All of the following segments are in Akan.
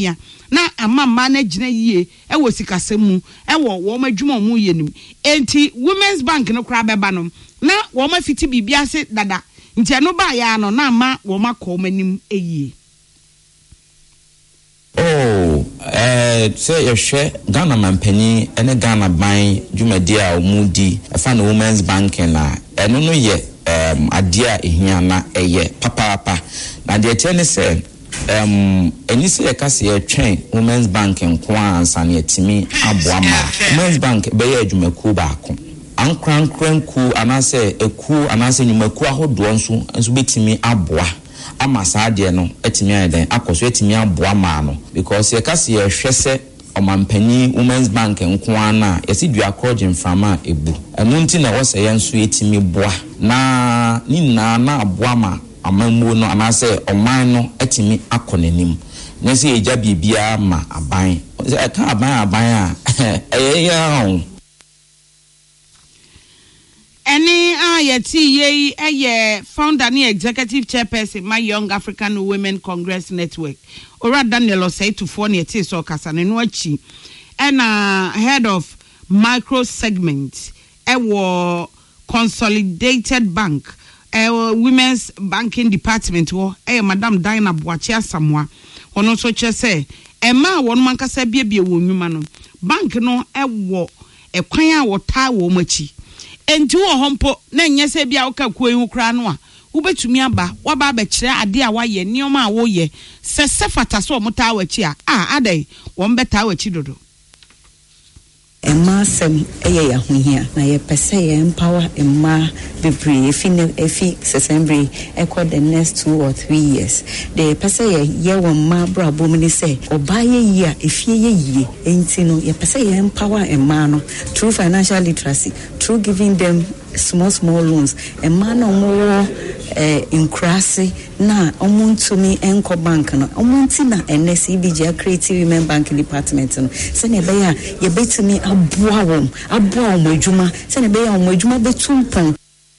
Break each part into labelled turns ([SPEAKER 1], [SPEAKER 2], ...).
[SPEAKER 1] pia na amama na gina yie wo sikasem mu wo ma dwuma mu ye nim enti Women's Bank no kra beba no na wo ma fiti bibia se dada nti eno ba ya no na ma wo ma ko manim eyie.
[SPEAKER 2] Say your share Ghana Mampeni and Ghana buying Jumadia or Moody, I found a Women's Bank and I don't know yet, Adia Ihiana, a ye, papa. Now the attorney said, and you say a cassia train, Women's Bank and Kwan, Sanya Timi, Abuama, Women's Bank, Bayer Jumakuba. Ankran ku and I say a coup and I say you make ho duansu and so beat me abwa amasa de no etimi aden akoso etimi aboa ma no because ye kase ye hwese omampani Women's Bank nko ana yesi dua project frama ebu enu nti na wo se ye nso etimi boa na ni na aboa ma amammu no ana say oman no etimi akonanim na se eja bibia ma aban e ka aban a
[SPEAKER 1] Any yeti ye founder ni executive chairperson my Young African Women Congress Network. Ora Daniel say to phone yeti so kasa ne no achi. And head of micro segment wo Consolidated Bank Women's Banking Department wo Madam Diana Boachia Samoa. Ono so che say ma won man kasa bia wo nwuma no bank no wo kwan a wo ta wo machi. Enti wo hompo na nyese bia wo ka kuo kra no a wo betumi aba wo ba ba kire ade a wa ye nioma a wo ye sesefata so mo ta wachi a adai wo mbeta wachi dodo
[SPEAKER 3] Emma sem eye yahuhia na ye pese ye empower emma bebre efi September echo the next 2 or 3 years the pese ye won ma brabo mini say obaye ye a efie ye enti no ye pese ye empower emma no through financial literacy through giving them small loans emma no mo inkrasi na omuntumi enko bank no omunti na NSCBG creative women banking department no se ne be ya ye betumi aboa wom adwuma se ne be ya adwuma betumpon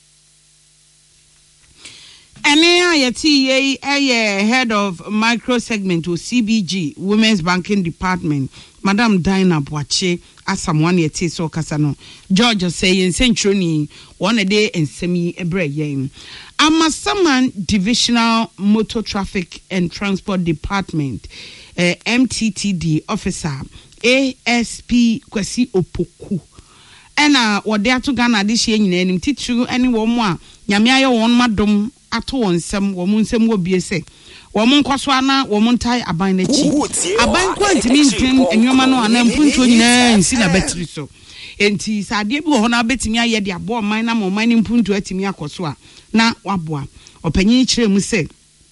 [SPEAKER 1] yeti head of micro segment or CBG Women's Banking Department Madam Diana Boache asamwan yeti so kasano George saying century one a day and semi ebre Amasaman Divisional Motor Traffic and Transport Department MTTD officer ASP Kwesi Opoku ena wode ato Ghana de hye nyina nim titru ene wo mo a nyame aye won madom ato wonsem wo munsem wo biese wo mon koso ana wo mon tai aban na chi aban kwantimi ntwem enwoma no ana mpuntuo nyina nsi na battery so enti sade bi wo ho na betimi aye de abo man na mo man ni mpuntuo atimi akoso a na waboa opanyin kire mu se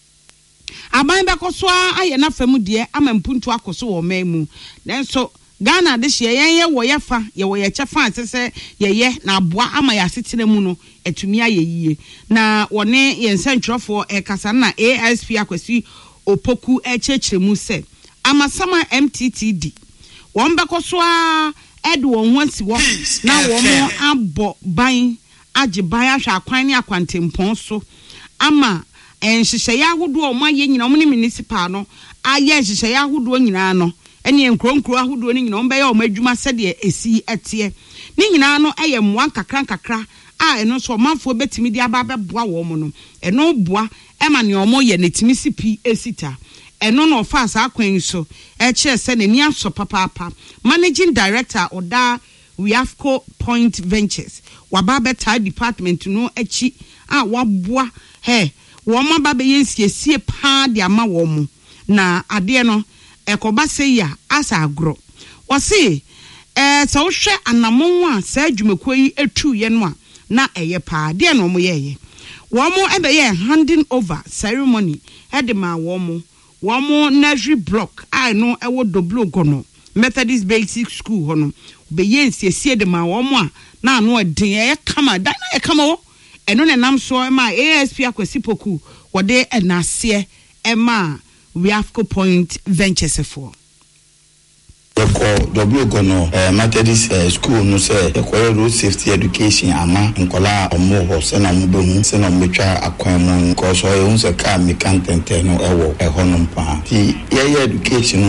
[SPEAKER 1] aban bekoso aye na fam de ama mpuntuo akoso wo man mu nenso Ghana de hye ye wo ye fa ye wo ye chefa asese ye na aboa ama ya setena mu no etumi ayeyie na wone ye nsentwerofo kasa na ASP Akwesi Opoku echechiremu se amasama MTTD won bekoso ed won wansi wo na wo mo abo ban age ban ahwa akwan ne akwantempon so ama enhyehyɛ ahodo o ma ye nyina o ne municipal no aye enhyehyɛ ahodo nyina no ene enkronkro ahodo ne nyina o mbɛyɛ o madwuma sɛde esi etie ne nyina no ɛyɛ mmoa nkakra eno so manfo betimi di aba beboa wo mo no eno boa ema ne omo ye netimi sipi esita eno no fa asa akwan so kire se ne ni aso papa managing director oda Wiafco Point Ventures waba beta department no achi waboa wo ma ba be yensiesie pa de ama wo mo na ade no ekoba se ya asa agro wo se so hwe anamon a sa adwumako yi etu ye no a na eye pa de no mo ye wo mo ebeye handing over ceremony edema wo mo nursery block no ewo doblo gono Methodist Basic School hono be yensiesie de ma wo mo a na no eden kama da na kama wo eno ne nam so ma ASP Akwesi Opoku wode enase ema Wiafco Point Ventures for
[SPEAKER 4] Doblo gono Methodist school no say road safety education ama nkola omo ho se na mo behu se na mo betwa akwan mo ko so ye hu se car mechanic no ewo ehonum pa ti ye education